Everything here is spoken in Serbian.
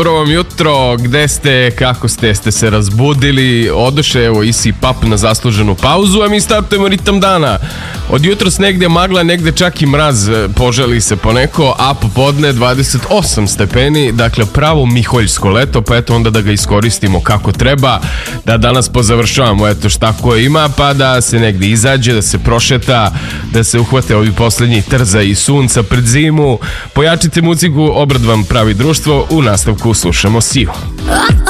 Dobro vam jutro, gde ste, kako ste, jeste se razbudili, odoše evo Easy Pop na zasluženu pauzu, a mi startujemo ritam dana. Od jutros negde magla, negde čak i mraz poželi se poneko, a popodne 28 stepeni, dakle pravo miholjsko leto, pa eto onda da ga iskoristimo kako treba, da danas pozavršavamo eto šta ko ima, pa da se negde izađe, da se prošeta, da se uhvate ovi poslednji trza i sunca pred zimu, pojačite muziku, obrad vam pravi društvo, u nastavku slušamo Siju.